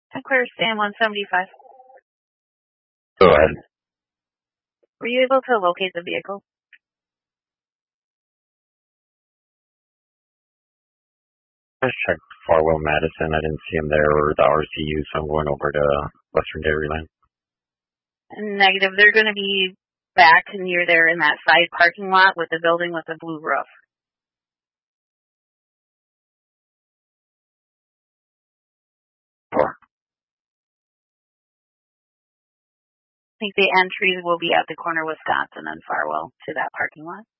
Clear stand 175. Go ahead. Were you able to locate the vehicle? I just checked Farwell Madison. I didn't see him there or the RCU, so I'm going over to Western Dairyland. Negative. They're going to be back near there in that side parking lot with the building with the blue roof. Four. I think the entry will be at the corner of Wisconsin and Farwell to that parking lot.